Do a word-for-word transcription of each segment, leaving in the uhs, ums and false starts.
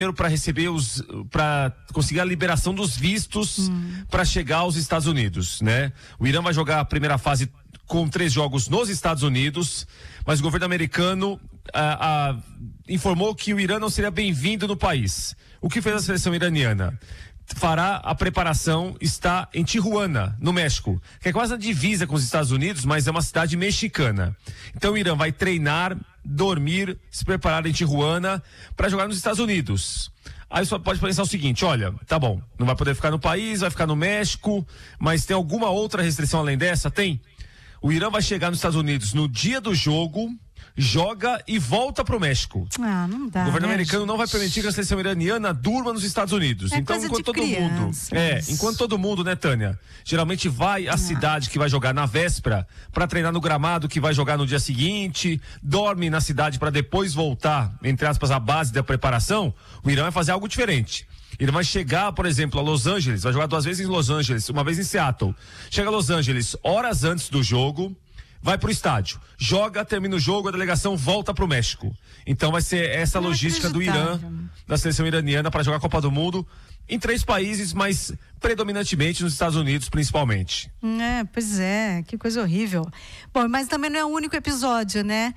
para receber os, para conseguir a liberação dos vistos hum. para chegar aos Estados Unidos, né? O Irã vai jogar a primeira fase com três jogos nos Estados Unidos, mas o governo americano ah, ah, informou que o Irã não seria bem-vindo no país. O que fez a seleção iraniana? Fará a preparação, está em Tijuana, no México, que é quase na divisa com os Estados Unidos, mas é uma cidade mexicana. Então o Irã vai treinar, dormir, se preparar em Tijuana para jogar nos Estados Unidos. Aí você pode pensar o seguinte, olha, tá bom, não vai poder ficar no país, vai ficar no México, mas tem alguma outra restrição além dessa? Tem. O Irã vai chegar nos Estados Unidos no dia do jogo, joga e volta pro México. Ah, não dá. O governo né, americano gente? não vai permitir que a seleção iraniana durma nos Estados Unidos. É então, coisa enquanto de todo crianças. mundo. É, enquanto todo mundo, né, Tânia? Geralmente vai à ah. cidade que vai jogar na véspera para treinar no gramado que vai jogar no dia seguinte, dorme na cidade para depois voltar, entre aspas, à base da preparação. O Irã vai fazer algo diferente. Ele vai chegar, por exemplo, a Los Angeles, vai jogar duas vezes em Los Angeles, uma vez em Seattle. Chega a Los Angeles horas antes do jogo, vai pro estádio, joga, termina o jogo, a delegação volta pro México. Então vai ser essa Não logística do Irã, da seleção iraniana para jogar a Copa do Mundo em três países, mas predominantemente nos Estados Unidos, principalmente. É, pois é, que coisa horrível. Bom, mas também não é o único episódio, né,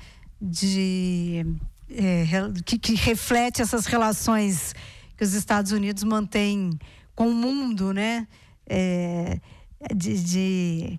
de é, que, que reflete essas relações que os Estados Unidos mantêm com o mundo, né, é, de, de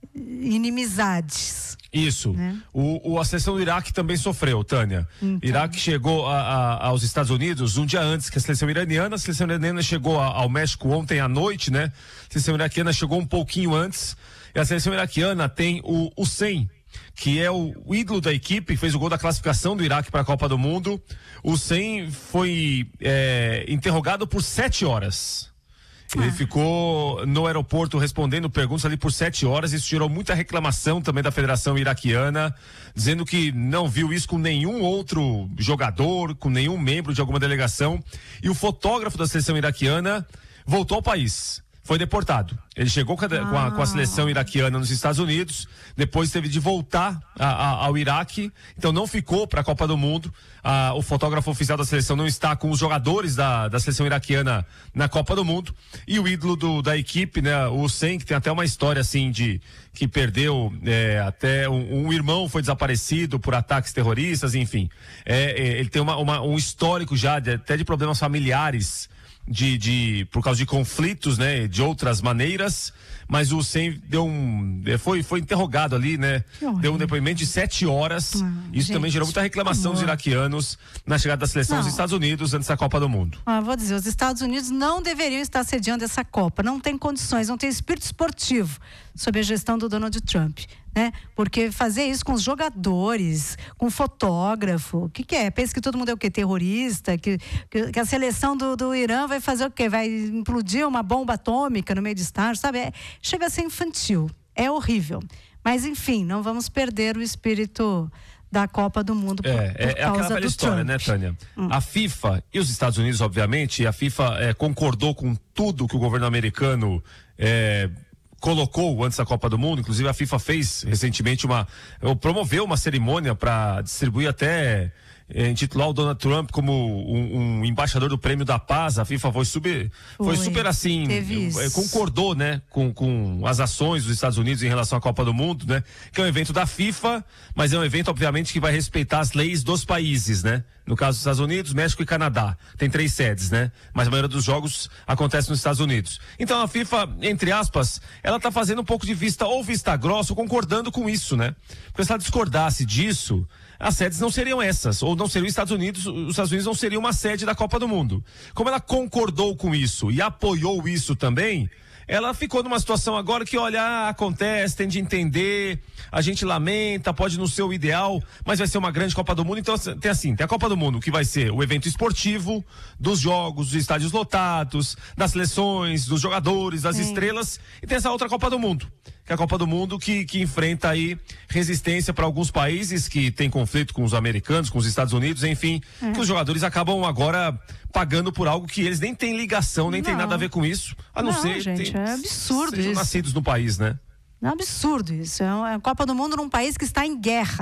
inimizades. Isso. Né? O, o, a seleção do Iraque também sofreu, Tânia. Então. Iraque chegou a, a, aos Estados Unidos um dia antes que a seleção iraniana. A seleção iraniana chegou a, ao México ontem à noite, né? A seleção iraquiana chegou um pouquinho antes. E a seleção iraquiana tem o Hussein, que é o, o ídolo da equipe, fez o gol da classificação do Iraque para a Copa do Mundo. O Hussein foi é, interrogado por sete horas. Ele ah. ficou no aeroporto respondendo perguntas ali por sete horas. Isso gerou muita reclamação também da Federação Iraquiana, dizendo que não viu isso com nenhum outro jogador, com nenhum membro de alguma delegação. E o fotógrafo da seleção iraquiana voltou ao país. Foi deportado. Ele chegou com a, ah. com, a, com a seleção iraquiana nos Estados Unidos, depois teve de voltar a, a, ao Iraque, então não ficou para a Copa do Mundo. Ah, o fotógrafo oficial da seleção não está com os jogadores da, da seleção iraquiana na Copa do Mundo. E o ídolo do, da equipe, né, o Hussein, que tem até uma história assim de que perdeu é, até um, um irmão foi desaparecido por ataques terroristas, enfim. É, é, ele tem uma, uma, um histórico já de, até de problemas familiares. De, de, por causa de conflitos, né, de outras maneiras, mas o Hussein deu um, foi, foi interrogado ali, né, deu um depoimento de sete horas, ah, isso gente, também gerou muita reclamação dos iraquianos na chegada da seleção não. aos Estados Unidos antes da Copa do Mundo. Ah, vou dizer, os Estados Unidos não deveriam estar sediando essa Copa, não tem condições, não tem espírito esportivo sob a gestão do Donald Trump, né? Porque fazer isso com os jogadores, com o fotógrafo, o que que é? Pensa que todo mundo é o quê? Terrorista? Que, que, que a seleção do, do Irã vai fazer o quê? Vai implodir uma bomba atômica no meio de estádio, sabe? É, chega a ser infantil, é horrível. Mas enfim, não vamos perder o espírito da Copa do Mundo por, é, por é, causa é aquela velha do história, Trump. né, Tânia? Hum. A FIFA e os Estados Unidos, obviamente, a FIFA é, concordou com tudo que o governo americano é, colocou antes da Copa do Mundo. Inclusive a FIFA fez recentemente uma, promoveu uma cerimônia para distribuir até eh, intitular o Donald Trump como um, um embaixador do Prêmio da Paz. A FIFA foi super, foi, foi super assim, eh, concordou, né, com, com as ações dos Estados Unidos em relação à Copa do Mundo, né, que é um evento da FIFA, mas é um evento obviamente que vai respeitar as leis dos países, né. No caso dos Estados Unidos, México e Canadá. Tem três sedes, né? Mas a maioria dos jogos acontece nos Estados Unidos. Então a FIFA, entre aspas, ela tá fazendo um pouco de vista ou vista grossa, ou concordando com isso, né? Porque se ela discordasse disso, as sedes não seriam essas, ou não seriam os Estados Unidos, os Estados Unidos não seriam uma sede da Copa do Mundo. Como ela concordou com isso e apoiou isso também, ela ficou numa situação agora que, olha, ah, acontece, tem de entender, a gente lamenta, pode não ser o ideal, mas vai ser uma grande Copa do Mundo. Então tem assim, tem a Copa do Mundo que vai ser o evento esportivo dos jogos, dos estádios lotados, das seleções, dos jogadores, das Sim. estrelas, e tem essa outra Copa do Mundo, que é a Copa do Mundo que, que enfrenta aí resistência para alguns países que tem conflito com os americanos, com os Estados Unidos, enfim, é. que os jogadores acabam agora pagando por algo que eles nem têm ligação, nem não. tem nada a ver com isso, a não, não ser gente, tem, é absurdo sejam isso. nascidos no país, né? É um absurdo isso, é uma Copa do Mundo num país que está em guerra,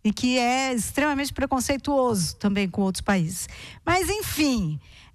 e que é extremamente preconceituoso também com outros países. Mas, enfim,